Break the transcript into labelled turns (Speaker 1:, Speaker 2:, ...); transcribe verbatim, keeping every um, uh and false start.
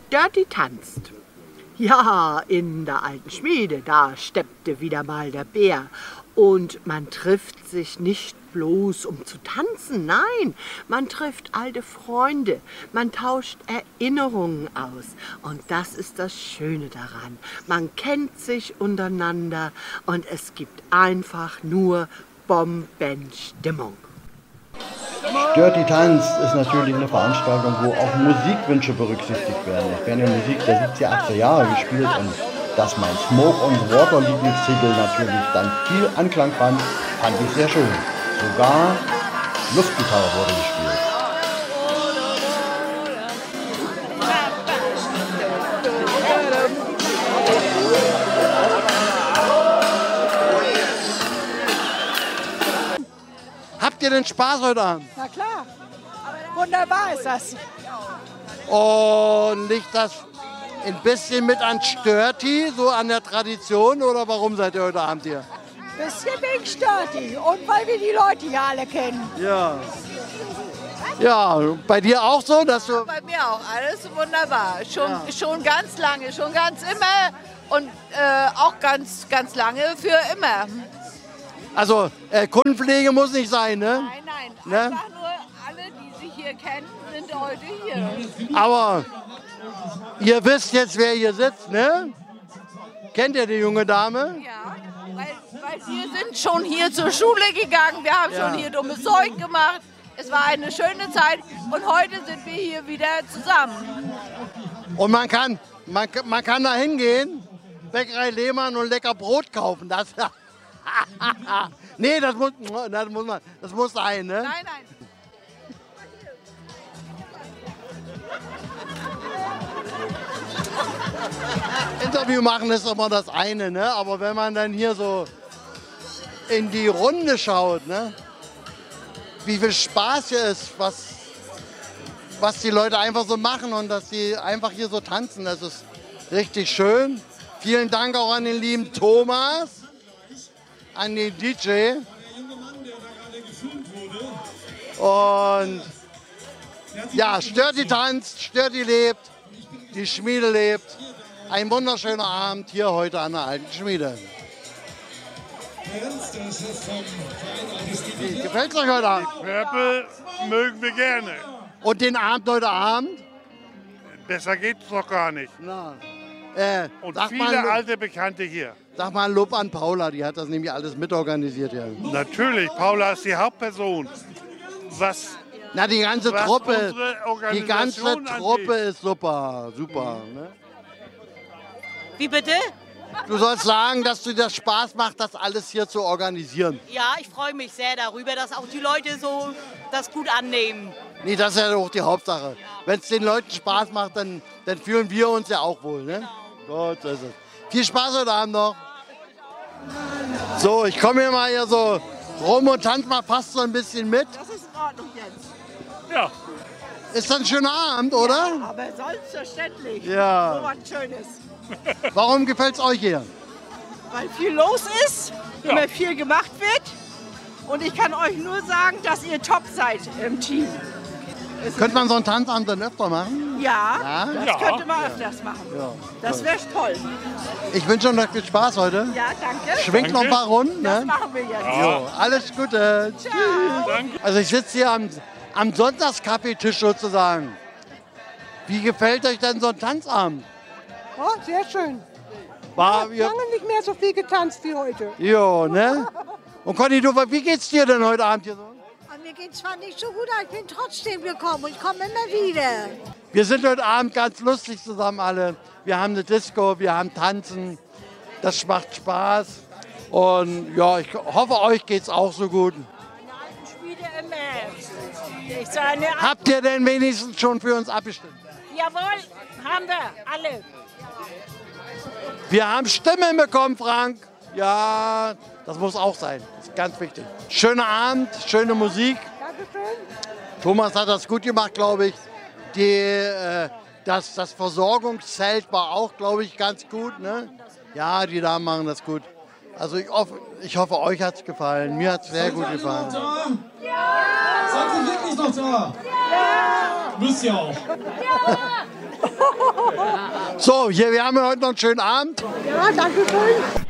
Speaker 1: Dörti tanzt. Ja, in der alten Schmiede, da steppte wieder mal der Bär. Und man trifft sich nicht bloß, um zu tanzen, nein, man trifft alte Freunde, man tauscht Erinnerungen aus. Und das ist das Schöne daran. Man kennt sich untereinander und es gibt einfach nur Bombenstimmung.
Speaker 2: Dörti tanzt ist natürlich eine Veranstaltung, wo auch Musikwünsche berücksichtigt werden. Es werden ja Musik der siebziger, achtziger Jahre gespielt und dass mein Smoke on the Water Lieblingstitel natürlich dann viel Anklang fand, fand ich sehr schön. Sogar Luftgitarre wurde gespielt.
Speaker 3: Habt ihr denn Spaß heute Abend?
Speaker 4: Na klar, wunderbar ist das.
Speaker 3: Und liegt das ein bisschen mit an Störti, so an der Tradition, oder warum seid ihr heute Abend hier?
Speaker 4: Bisschen wegen Störti und weil wir die Leute hier alle kennen.
Speaker 3: Ja. Ja, bei dir auch so, dass du...
Speaker 5: Ja, bei mir auch, alles wunderbar. Schon, ja. schon ganz lange, schon ganz immer und äh, auch ganz, ganz lange für immer.
Speaker 3: Also, äh, Kundenpflege muss nicht sein, ne?
Speaker 5: Nein, nein,
Speaker 3: ne?
Speaker 5: einfach nur alle, die sich hier kennen, sind heute hier.
Speaker 3: Aber ihr wisst jetzt, wer hier sitzt, ne? Kennt ihr die junge Dame?
Speaker 5: Ja, weil, weil wir sind schon hier zur Schule gegangen, wir haben ja. schon hier dummes Zeug gemacht. Es war eine schöne Zeit und heute sind wir hier wieder zusammen.
Speaker 3: Und man kann, man, man kann da hingehen, Bäckerei Lehmann und lecker Brot kaufen. Das, nee, das muss, das, muss man, das muss sein, ne?
Speaker 5: Nein, nein.
Speaker 3: Interview machen ist immer das eine, ne? Aber wenn man dann hier so in die Runde schaut, ne? Wie viel Spaß hier ist, was, was die Leute einfach so machen und dass sie einfach hier so tanzen, das ist richtig schön. Vielen Dank auch an den lieben Thomas, an den D J. Und ja, Störti tanzt, Störti lebt, die Schmiede lebt. Ein wunderschöner Abend hier heute an der alten Schmiede. Wie gefällt es euch heute Abend?
Speaker 6: Purple mögen wir gerne.
Speaker 3: Und den Abend heute Abend?
Speaker 6: Besser geht's doch gar nicht.
Speaker 3: Na, äh,
Speaker 6: Und
Speaker 3: sag
Speaker 6: viele
Speaker 3: mal,
Speaker 6: alte Bekannte hier.
Speaker 3: Sag mal Lob an Paula, die hat das nämlich alles mitorganisiert. Ja.
Speaker 6: Natürlich, Paula ist die Hauptperson. Was,
Speaker 3: Na, die ganze
Speaker 6: was
Speaker 3: Truppe,
Speaker 6: unsere
Speaker 3: die ganze
Speaker 6: Organisation
Speaker 3: Truppe
Speaker 6: angeht.
Speaker 3: ist super, super. Ne?
Speaker 7: Wie bitte?
Speaker 3: Du sollst sagen, dass du dir Spaß macht, das alles hier zu organisieren.
Speaker 7: Ja, ich freue mich sehr darüber, dass auch die Leute so das gut annehmen.
Speaker 3: Nee, das ist ja auch die Hauptsache. Ja. Wenn es den Leuten Spaß macht, dann, dann fühlen wir uns ja auch wohl. Ne? Genau. Gut, so ist es. Viel Spaß heute Abend noch. So, ich komme hier mal hier so rum und tanze mal fast so ein bisschen mit.
Speaker 4: Das ist in Ordnung jetzt.
Speaker 6: Ja.
Speaker 3: Ist das ein schöner Abend, oder?
Speaker 4: Ja, aber selbstverständlich.
Speaker 3: Ja.
Speaker 4: So was Schönes.
Speaker 3: Warum gefällt es euch hier?
Speaker 4: Weil viel los ist,
Speaker 6: Ja.
Speaker 4: immer viel gemacht wird. Und ich kann euch nur sagen, dass ihr top seid im Team.
Speaker 3: Könnte man so einen Tanzabend dann öfter machen?
Speaker 4: Ja,
Speaker 3: Ja?
Speaker 4: das
Speaker 6: Ja.
Speaker 4: könnte man öfters machen.
Speaker 3: Ja.
Speaker 4: Das wäre toll.
Speaker 3: Ich wünsche euch noch viel Spaß heute.
Speaker 4: Ja, danke.
Speaker 3: Schwingt noch ein paar Runden.
Speaker 4: Das
Speaker 3: Ne?
Speaker 4: machen wir jetzt.
Speaker 3: Jo, alles Gute. Tschüss.
Speaker 6: Danke.
Speaker 3: Also ich sitze hier am, am Sonntagskaffeetisch sozusagen. Wie gefällt euch denn so ein Tanzabend?
Speaker 8: Oh, sehr schön.
Speaker 3: War,
Speaker 8: Ich habe lange nicht mehr so viel getanzt wie heute.
Speaker 3: jo, ne? Und Conny, du, wie geht's dir denn heute Abend hier so?
Speaker 9: Mir geht zwar nicht so gut, aber ich bin trotzdem gekommen und ich komme immer wieder.
Speaker 3: Wir sind heute Abend ganz lustig zusammen alle. Wir haben eine Disco, wir haben Tanzen. Das macht Spaß. Und ja, ich hoffe, euch geht's auch so gut.
Speaker 4: Spiele immer. Ich sage,
Speaker 3: Habt ihr denn wenigstens schon für uns abgestimmt?
Speaker 4: jawohl, haben wir alle.
Speaker 3: Wir haben Stimmen bekommen, Frank. Ja, das muss auch sein. Das ist ganz wichtig. Schöner Abend, schöne Musik.
Speaker 8: Dankeschön.
Speaker 3: Thomas hat das gut gemacht, glaube ich. Die, äh, das, das Versorgungszelt war auch, glaube ich, ganz gut. Ne? Ja, die Damen machen das gut. Also ich hoffe, ich hoffe euch hat es gefallen. Mir hat es sehr gut gefallen.
Speaker 10: Ja! Seid ihr wirklich noch da? Ja! Müsst ihr auch. Ja!
Speaker 3: So, hier, wir haben ja heute noch einen schönen Abend.
Speaker 8: Ja, danke schön.